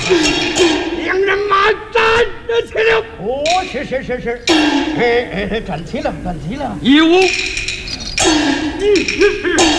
两人马站了起了。 哦，是，站起了。 一五。